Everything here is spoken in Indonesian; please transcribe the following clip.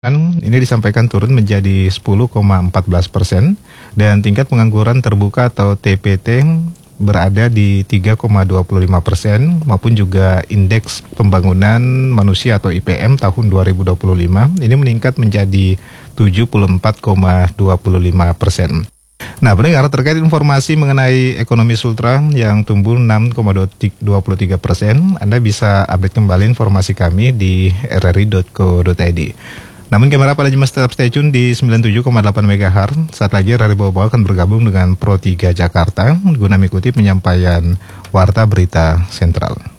Ini disampaikan turun menjadi 10,14% dan tingkat pengangguran terbuka atau TPT berada di 3,25% maupun juga indeks pembangunan manusia atau IPM tahun 2025 ini meningkat menjadi 74,25%. Nah, pendengar, terkait informasi mengenai ekonomi Sultra yang tumbuh 6,23%, Anda bisa update kembali informasi kami di rri.co.id. Namun kamera pada Jumat tetap stay tune di 97,8 MHz. Saat lagi RRI Bawa akan bergabung dengan Pro 3 Jakarta guna mengikuti penyampaian Warta Berita Sentral.